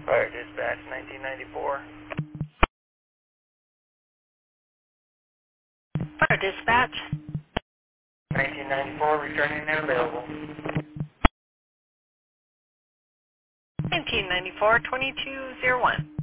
Fire dispatch 1994. Fire dispatch. 1994, returning and available. 1994, 2201.